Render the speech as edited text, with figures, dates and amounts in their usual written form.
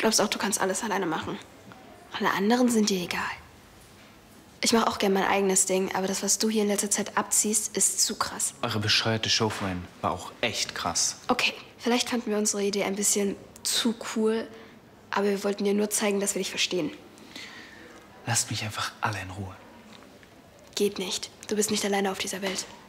glaubst auch, du kannst alles alleine machen. Alle anderen sind dir egal. Ich mache auch gern mein eigenes Ding, aber das, was du hier in letzter Zeit abziehst, ist zu krass. Eure bescheuerte Show vorhin war auch echt krass. Okay, vielleicht fanden wir unsere Idee ein bisschen zu cool, aber wir wollten dir nur zeigen, dass wir dich verstehen. Lasst mich einfach alle in Ruhe. Geht nicht. Du bist nicht alleine auf dieser Welt.